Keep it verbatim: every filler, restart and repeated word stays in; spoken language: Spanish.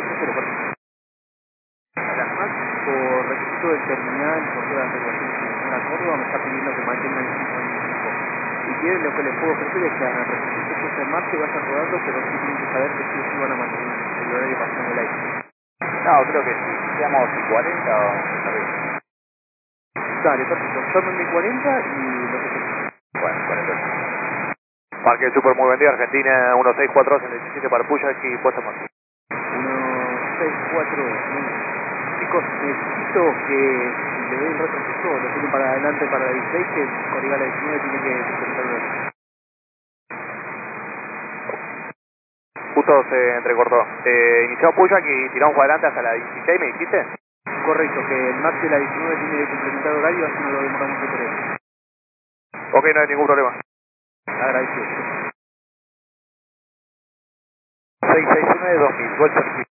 ocho cero, perfecto. Además, por requisito del terminal, por todas las regulaciones que tiene la Córdoba, me está pidiendo que mantenga el cincuenta y cinco. Si quieren, lo que les puedo ofrecer es que hagan requisitos que en marcha y vayan rodando, pero sí tienen que saber que sí o sí van a mantener el horario pasando el aire. No, creo que sí. Seamos y cuarenta o está bien. Dale, perfecto. Tomen mi cuarenta y lo que sea. Bueno, cuarenta y ocho. Parque Super, muy buen día, Argentina uno seis cuatro dos siete para Puya, aquí puesto más. uno seis cuatro. Chicos, necesito que si le doy el retroceso, lo tienen para adelante para la dieciséis, que corriga la diecinueve tiene que completar una. Justo se entrecortó. Eh, inició Puya y tiramos para adelante hasta la dieciséis, ¿me dijiste? Correcto, que el max de la diecinueve tiene que complementar horario, así no lo demoramos de tres. Ok, no hay ningún problema. Agradecido. seis seis nueve dos mil, vuelta.